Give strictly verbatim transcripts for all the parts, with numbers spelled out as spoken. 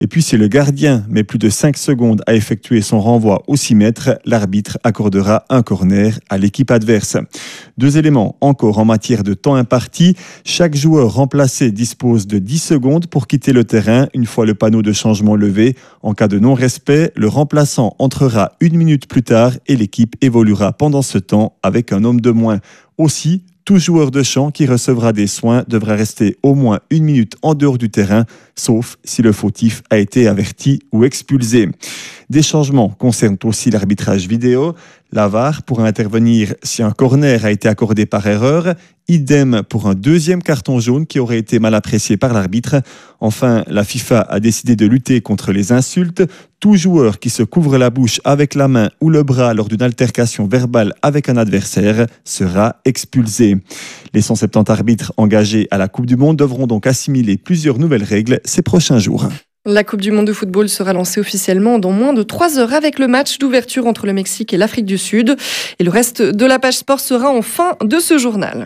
Et puis si le gardien met plus de cinq secondes à effectuer son renvoi au six mètres, l'arbitre accordera un corner à l'équipe adverse. Deux éléments encore en matière de temps imparti. Chaque joueur remplacé dispose de dix secondes pour quitter le terrain une fois le panneau de changement levé. En cas de non-respect, le remplaçant entrera une minute plus tard et l'équipe évoluera pendant ce temps avec un homme de moins. Aussi, tout joueur de champ qui recevra des soins devra rester au moins une minute en dehors du terrain, sauf si le fautif a été averti ou expulsé. Des changements concernent aussi l'arbitrage vidéo. La V A R pourra intervenir si un corner a été accordé par erreur. Idem pour un deuxième carton jaune qui aurait été mal apprécié par l'arbitre. Enfin, la FIFA a décidé de lutter contre les insultes. Tout joueur qui se couvre la bouche avec la main ou le bras lors d'une altercation verbale avec un adversaire sera expulsé. Les cent soixante-dix arbitres engagés à la Coupe du Monde devront donc assimiler plusieurs nouvelles règles ces prochains jours. La Coupe du Monde de football sera lancée officiellement dans moins de trois heures avec le match d'ouverture entre le Mexique et l'Afrique du Sud. Et le reste de la page sport sera en fin de ce journal.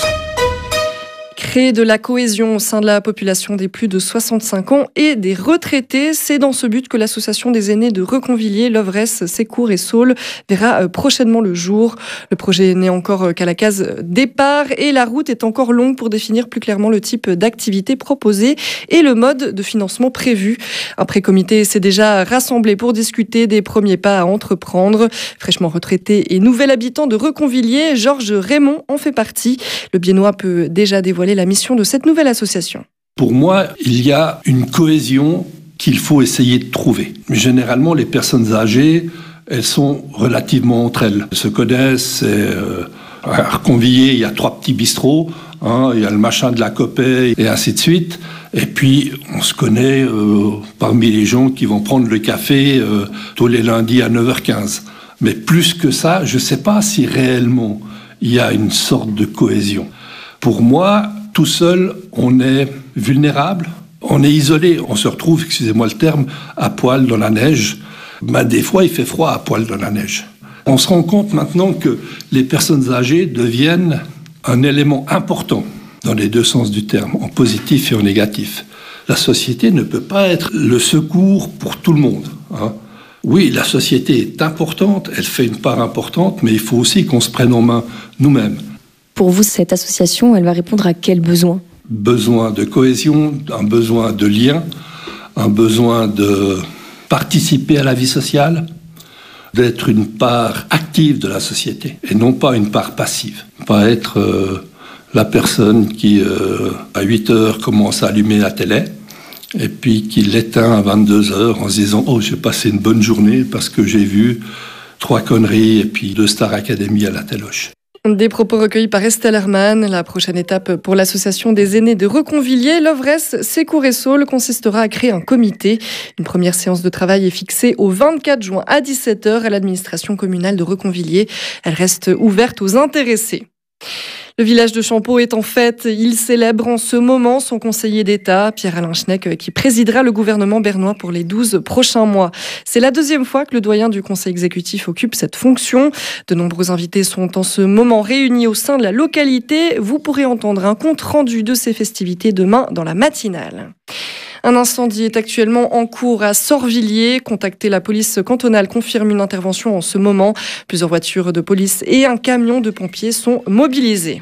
Créer de la cohésion au sein de la population des plus de soixante-cinq ans et des retraités. C'est dans ce but que l'association des aînés de Reconvilier, Lovresse, Sécourt et Saules verra prochainement le jour. Le projet n'est encore qu'à la case départ et la route est encore longue pour définir plus clairement le type d'activité proposée et le mode de financement prévu. Un pré-comité s'est déjà rassemblé pour discuter des premiers pas à entreprendre. Fraîchement retraité et nouvel habitant de Reconvilier, Georges Raymond en fait partie. Le Biennois peut déjà dévoiler la mission de cette nouvelle association. Pour moi, il y a une cohésion qu'il faut essayer de trouver. Généralement, les personnes âgées, elles sont relativement entre elles. Elles se connaissent. Et, euh, à Reconvilier, il y a trois petits bistrots. Hein, il y a le machin de la Copée et ainsi de suite. Et puis, on se connaît euh, parmi les gens qui vont prendre le café euh, tous les lundis à neuf heures quinze. Mais plus que ça, je ne sais pas si réellement il y a une sorte de cohésion. Pour moi, tout seul, on est vulnérable, on est isolé, on se retrouve, excusez-moi le terme, à poil dans la neige. Ben, des fois, il fait froid à poil dans la neige. On se rend compte maintenant que les personnes âgées deviennent un élément important dans les deux sens du terme, en positif et en négatif. La société ne peut pas être le secours pour tout le monde, hein. Oui, la société est importante, elle fait une part importante, mais il faut aussi qu'on se prenne en main nous-mêmes. Pour vous, cette association, elle va répondre à quel besoin ? Besoin de cohésion, un besoin de lien, un besoin de participer à la vie sociale, d'être une part active de la société et non pas une part passive. Pas être euh, la personne qui, euh, à huit heures, commence à allumer la télé et puis qui l'éteint à vingt-deux heures en se disant « Oh, j'ai passé une bonne journée parce que j'ai vu trois conneries et puis deux Star Academy à la téloche ». Des propos recueillis par Estelle Hermann. La prochaine étape pour l'association des aînés de Reconvilier, Lovresse, Sécourt et Saules, consistera à créer un comité. Une première séance de travail est fixée au vingt-quatre juin à dix-sept heures à l'administration communale de Reconvilier. Elle reste ouverte aux intéressés. Le village de Champeaux est en fête. Il célèbre en ce moment son conseiller d'État, Pierre-Alain Schneck, qui présidera le gouvernement bernois pour les douze prochains mois. C'est la deuxième fois que le doyen du conseil exécutif occupe cette fonction. De nombreux invités sont en ce moment réunis au sein de la localité. Vous pourrez entendre un compte rendu de ces festivités demain dans la matinale. Un incendie est actuellement en cours à Sorvilliers. Contacter la police cantonale confirme une intervention en ce moment. Plusieurs voitures de police et un camion de pompiers sont mobilisés.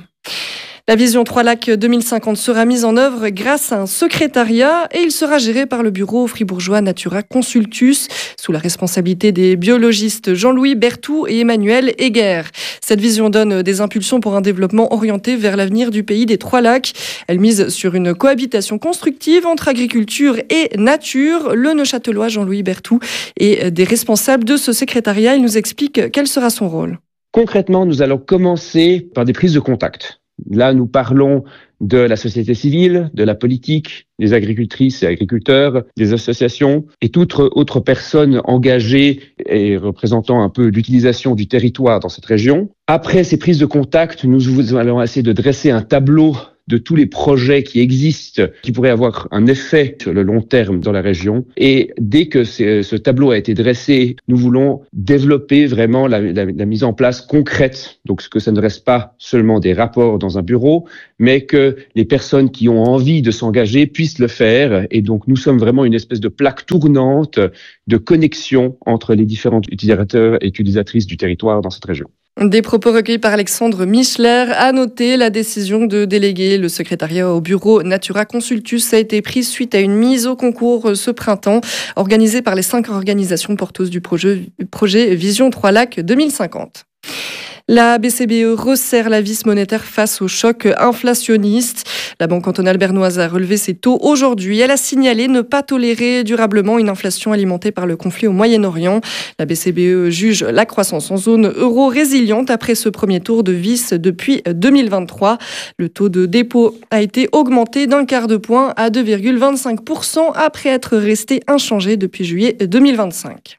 La vision Trois Lacs deux mille cinquante sera mise en œuvre grâce à un secrétariat et il sera géré par le bureau fribourgeois Natura Consultus sous la responsabilité des biologistes Jean-Louis Berthoud et Emmanuel Heger. Cette vision donne des impulsions pour un développement orienté vers l'avenir du pays des Trois Lacs. Elle mise sur une cohabitation constructive entre agriculture et nature. Le Neuchâtelois Jean-Louis Berthoud est des responsables de ce secrétariat. Il nous explique quel sera son rôle. Concrètement, nous allons commencer par des prises de contact. Là, nous parlons de la société civile, de la politique, des agricultrices et agriculteurs, des associations et toute autre personne engagée et représentant un peu l'utilisation du territoire dans cette région. Après ces prises de contact, nous allons essayer de dresser un tableau de tous les projets qui existent, qui pourraient avoir un effet sur le long terme dans la région. Et dès que ce tableau a été dressé, nous voulons développer vraiment la, la, la mise en place concrète. Donc, que ça ne reste pas seulement des rapports dans un bureau, mais que les personnes qui ont envie de s'engager puissent le faire. Et donc, nous sommes vraiment une espèce de plaque tournante de connexion entre les différents utilisateurs et utilisatrices du territoire dans cette région. Des propos recueillis par Alexandre Michler. À noter, la décision de déléguer le secrétariat au bureau Natura Consultus a été prise suite à une mise au concours ce printemps, organisée par les cinq organisations porteuses du projet, projet Vision Trois Lacs deux mille cinquante. La B C B E resserre la vis monétaire face au choc inflationniste. La Banque cantonale bernoise a relevé ses taux aujourd'hui. Elle a signalé ne pas tolérer durablement une inflation alimentée par le conflit au Moyen-Orient. La B C B E juge la croissance en zone euro résiliente après ce premier tour de vis depuis deux mille vingt-trois. Le taux de dépôt a été augmenté d'un quart de point à deux virgule vingt-cinq pour cent après être resté inchangé depuis juillet deux mille vingt-cinq.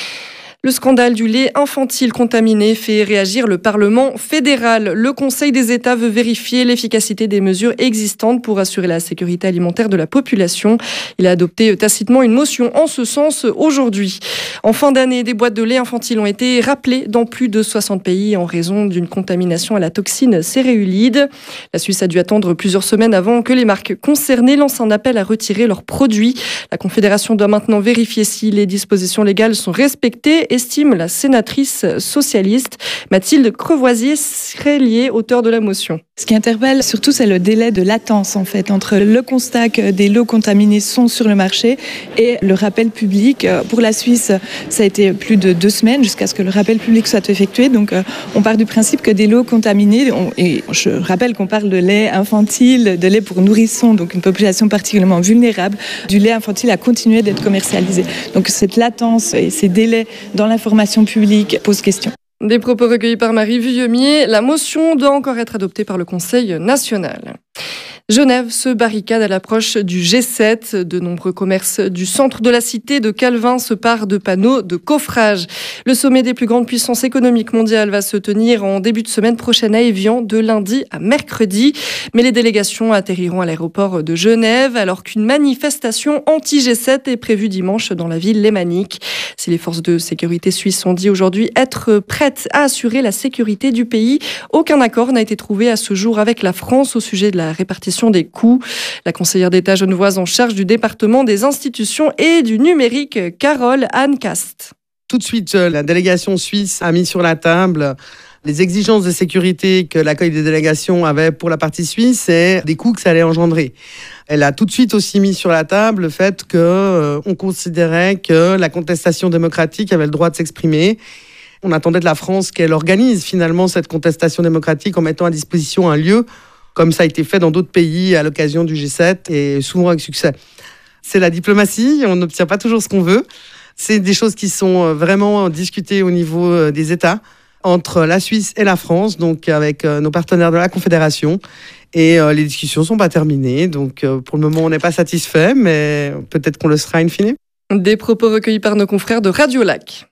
Le scandale du lait infantile contaminé fait réagir le Parlement fédéral. Le Conseil des États veut vérifier l'efficacité des mesures existantes pour assurer la sécurité alimentaire de la population. Il a adopté tacitement une motion en ce sens aujourd'hui. En fin d'année, des boîtes de lait infantile ont été rappelées dans plus de soixante pays en raison d'une contamination à la toxine céréulide. La Suisse a dû attendre plusieurs semaines avant que les marques concernées lancent un appel à retirer leurs produits. La Confédération doit maintenant vérifier si les dispositions légales sont respectées, estime la sénatrice socialiste Mathilde Crevoisier-Srélier, auteure de la motion. Ce qui interpelle surtout, c'est le délai de latence en fait entre le constat que des lots contaminés sont sur le marché et le rappel public. Pour la Suisse, ça a été plus de deux semaines jusqu'à ce que le rappel public soit effectué. Donc, on part du principe que des lots contaminés, on, et je rappelle qu'on parle de lait infantile, de lait pour nourrissons, donc une population particulièrement vulnérable, du lait infantile a continué d'être commercialisé. Donc, cette latence et ces délais dans l'information publique posent question. Des propos recueillis par Marie Vuillemier. La motion doit encore être adoptée par le Conseil national. Genève se barricade à l'approche du G sept. De nombreux commerces du centre de la cité de Calvin se parent de panneaux de coffrage. Le sommet des plus grandes puissances économiques mondiales va se tenir en début de semaine prochaine à Évian, de lundi à mercredi. Mais les délégations atterriront à l'aéroport de Genève alors qu'une manifestation anti-G sept est prévue dimanche dans la ville lémanique. Si les forces de sécurité suisses ont dit aujourd'hui être prêtes à assurer la sécurité du pays, aucun accord n'a été trouvé à ce jour avec la France au sujet de la répartition des coûts. La conseillère d'État genevoise en charge du département des institutions et du numérique, Carole Anne Cast. Tout de suite, la délégation suisse a mis sur la table les exigences de sécurité que l'accueil des délégations avait pour la partie suisse et des coûts que ça allait engendrer. Elle a tout de suite aussi mis sur la table le fait qu'on euh, considérait que la contestation démocratique avait le droit de s'exprimer. On attendait de la France qu'elle organise finalement cette contestation démocratique en mettant à disposition un lieu comme ça a été fait dans d'autres pays à l'occasion du G sept, et souvent avec succès. C'est la diplomatie, on n'obtient pas toujours ce qu'on veut. C'est des choses qui sont vraiment discutées au niveau des États, entre la Suisse et la France, donc avec nos partenaires de la Confédération. Et les discussions ne sont pas terminées, donc pour le moment on n'est pas satisfait, mais peut-être qu'on le sera in fine. Des propos recueillis par nos confrères de Radio Lac.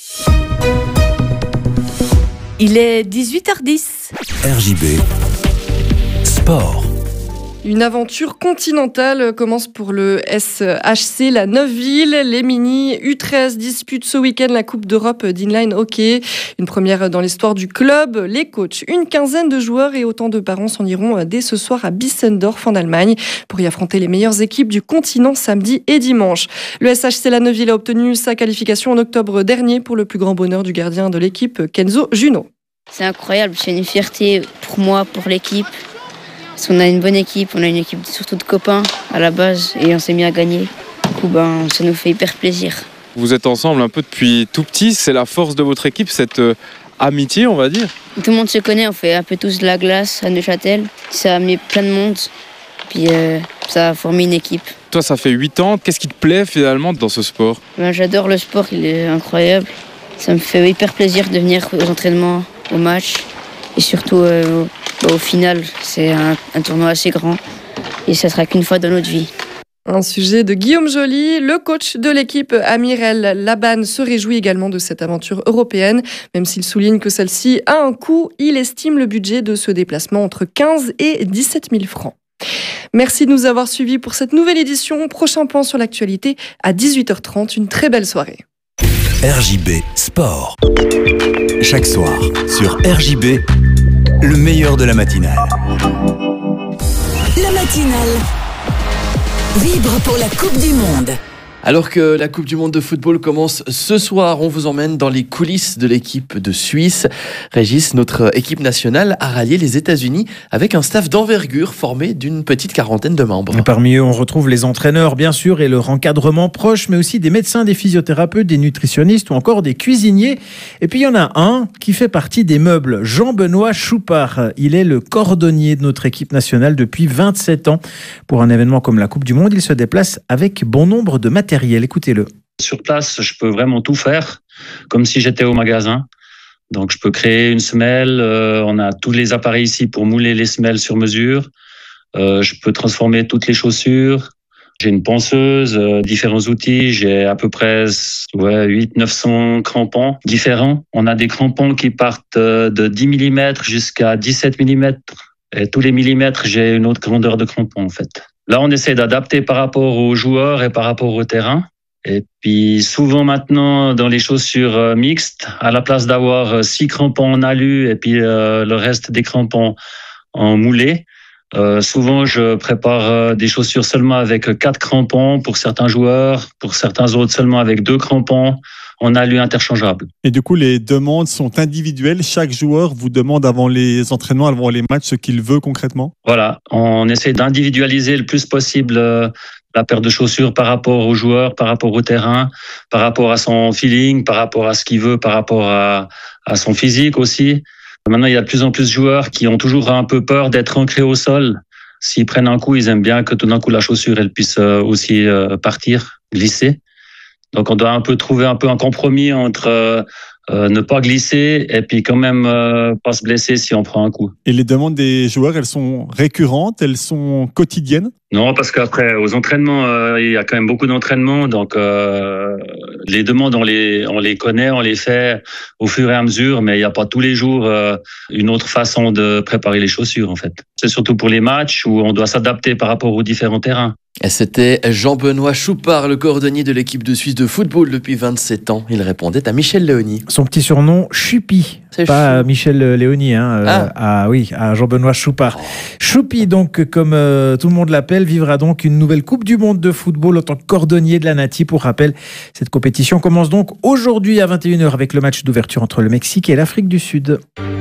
Il est dix-huit heures dix. R J B Sport. Une aventure continentale commence pour le S H C La Neuveville. Les Mini U treize disputent ce week-end la Coupe d'Europe d'inline hockey. Une première dans l'histoire du club. Les coachs, une quinzaine de joueurs et autant de parents s'en iront dès ce soir à Bissendorf en Allemagne pour y affronter les meilleures équipes du continent samedi et dimanche. Le S H C La Neuveville a obtenu sa qualification en octobre dernier pour le plus grand bonheur du gardien de l'équipe, Kenzo Junot. C'est incroyable, c'est une fierté pour moi, pour l'équipe. Parce qu'on a une bonne équipe, on a une équipe surtout de copains à la base et on s'est mis à gagner. Du coup, ben, ça nous fait hyper plaisir. Vous êtes ensemble un peu depuis tout petit, c'est la force de votre équipe, cette euh, amitié, on va dire. Tout le monde se connaît, on fait un peu tous de la glace à Neuchâtel. Ça a amené plein de monde, puis euh, ça a formé une équipe. Toi, ça fait huit ans, qu'est-ce qui te plaît finalement dans ce sport ? Ben, j'adore le sport, il est incroyable. Ça me fait hyper plaisir de venir aux entraînements, aux matchs. Et surtout, euh, au, au final, c'est un, un tournoi assez grand. Et ça sera qu'une fois dans notre vie. Un sujet de Guillaume Joly. Le coach de l'équipe, Amirel Laban, se réjouit également de cette aventure européenne. Même s'il souligne que celle-ci a un coût, il estime le budget de ce déplacement entre quinze et dix-sept mille francs. Merci de nous avoir suivis pour cette nouvelle édition. Prochain point sur l'actualité à dix-huit heures trente. Une très belle soirée. R J B Sport. Chaque soir sur R J B, le meilleur de la matinale. La matinale vibre pour la Coupe du Monde. Alors que la Coupe du Monde de football commence ce soir, on vous emmène dans les coulisses de l'équipe de Suisse. Régis, notre équipe nationale a rallié les États-Unis avec un staff d'envergure formé d'une petite quarantaine de membres. Et parmi eux, on retrouve les entraîneurs, bien sûr, et leur encadrement proche, mais aussi des médecins, des physiothérapeutes, des nutritionnistes ou encore des cuisiniers. Et puis il y en a un qui fait partie des meubles, Jean-Benoît Choupard. Il est le cordonnier de notre équipe nationale depuis vingt-sept ans. Pour un événement comme la Coupe du Monde, il se déplace avec bon nombre de matériel. Écoutez-le. Sur place, je peux vraiment tout faire, comme si j'étais au magasin. Donc, je peux créer une semelle. Euh, on a tous les appareils ici pour mouler les semelles sur mesure. Euh, je peux transformer toutes les chaussures. J'ai une ponceuse, euh, différents outils. J'ai à peu près ouais, huit cents neuf cents crampons différents. On a des crampons qui partent de dix millimètres jusqu'à dix-sept millimètres. Et tous les millimètres, j'ai une autre grandeur de crampon, en fait. Là, on essaie d'adapter par rapport aux joueurs et par rapport au terrain. Et puis, souvent maintenant, dans les chaussures mixtes, à la place d'avoir six crampons en alu et puis euh, le reste des crampons en moulé, euh, souvent, je prépare des chaussures seulement avec quatre crampons pour certains joueurs, pour certains autres seulement avec deux crampons en alu interchangeable. Et du coup, les demandes sont individuelles. Chaque joueur vous demande avant les entraînements, avant les matchs, ce qu'il veut concrètement? Voilà, on essaie d'individualiser le plus possible la paire de chaussures par rapport aux joueurs, par rapport au terrain, par rapport à son feeling, par rapport à ce qu'il veut, par rapport à, à son physique aussi. Maintenant, il y a de plus en plus de joueurs qui ont toujours un peu peur d'être ancrés au sol. S'ils prennent un coup, ils aiment bien que tout d'un coup, la chaussure, elle puisse aussi partir, glisser. Donc, on doit un peu trouver un peu un compromis entre euh, euh, ne pas glisser et puis quand même euh, pas se blesser si on prend un coup. Et les demandes des joueurs, elles sont récurrentes, elles sont quotidiennes? Non, parce qu'après, aux entraînements, euh, il y a quand même beaucoup d'entraînements. Donc, euh, les demandes, on les, on les connaît, on les fait au fur et à mesure, mais il n'y a pas tous les jours euh, une autre façon de préparer les chaussures, en fait. C'est surtout pour les matchs où on doit s'adapter par rapport aux différents terrains. Et c'était Jean-Benoît Choupard, le cordonnier de l'équipe de Suisse de football depuis vingt-sept ans. Il répondait à Michel Léoni. Son petit surnom, Choupi. C'est pas chou. Michel Léoni, hein, ah. Euh, à, oui, à Jean-Benoît Choupard. Oh. Choupi, donc, comme euh, tout le monde l'appelle, vivra donc une nouvelle Coupe du Monde de football en tant que cordonnier de la Nati. Pour rappel, cette compétition commence donc aujourd'hui à vingt et une heures avec le match d'ouverture entre le Mexique et l'Afrique du Sud.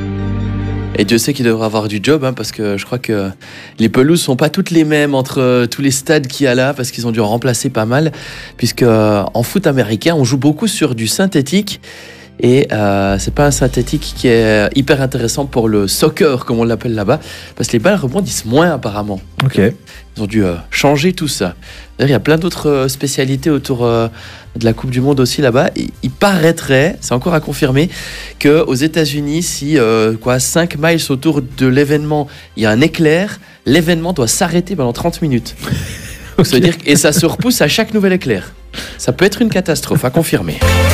Et Dieu sait qu'il devrait avoir du job, hein, parce que je crois que les pelouses sont pas toutes les mêmes entre euh, tous les stades qu'il y a là, parce qu'ils ont dû en remplacer pas mal, puisque euh, en foot américain, on joue beaucoup sur du synthétique. Et euh, c'est pas un synthétique qui est hyper intéressant pour le soccer, comme on l'appelle là-bas, parce que les balles rebondissent moins apparemment. Ok. Donc, ils ont dû euh, changer tout ça. D'ailleurs, il y a plein d'autres euh, spécialités autour euh, de la Coupe du Monde aussi là-bas. Et il paraîtrait, c'est encore à confirmer, qu'aux États-Unis, si euh, quoi, cinq miles autour de l'événement, il y a un éclair, l'événement doit s'arrêter pendant trente minutes. Okay. Ça veut dire, et ça se repousse à chaque nouvel éclair. Ça peut être une catastrophe, à confirmer.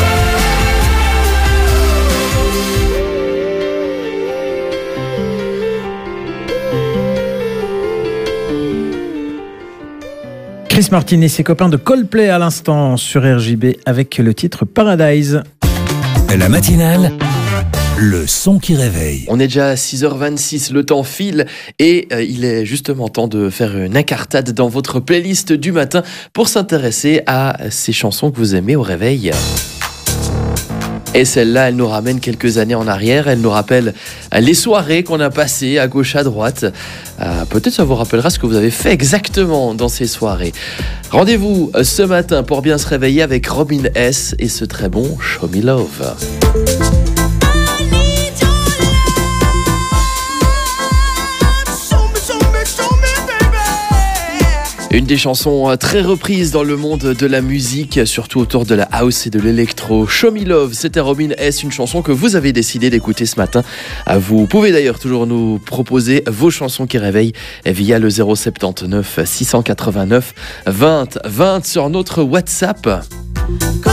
Chris Martin et ses copains de Coldplay à l'instant sur R J B avec le titre Paradise. La matinale, le son qui réveille. On est déjà à six heures vingt-six, le temps file et euh, il est justement temps de faire une incartade dans votre playlist du matin pour s'intéresser à ces chansons que vous aimez au réveil. Et celle-là, elle nous ramène quelques années en arrière. Elle nous rappelle les soirées qu'on a passées à gauche, à droite. Euh, peut-être ça vous rappellera ce que vous avez fait exactement dans ces soirées. Rendez-vous ce matin pour bien se réveiller avec Robin S. et ce très bon Show Me Love. Une des chansons très reprises dans le monde de la musique, surtout autour de la house et de l'électro. Show Me Love, c'était Robin S, une chanson que vous avez décidé d'écouter ce matin. Vous pouvez d'ailleurs toujours nous proposer vos chansons qui réveillent via le zéro sept neuf six cent quatre-vingt-neuf vingt vingt sur notre WhatsApp.